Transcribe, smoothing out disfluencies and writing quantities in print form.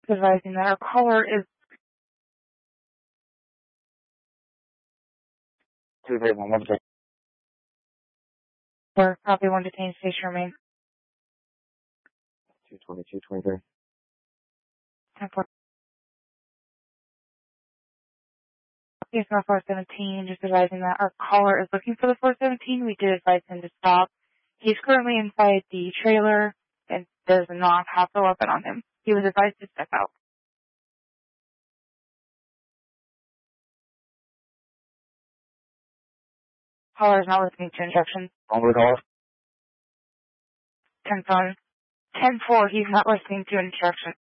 advising that our caller is 231, for copy 1 detained station remain. 222, 23. 10-4. Case number 417, just advising that our caller is looking for the 417. We did advise him to stop. He's currently inside the trailer and does not have the weapon on him. He was advised to step out. Caller is not listening to instructions. Onward caller. 10-4. 10-4, he's not listening to instructions.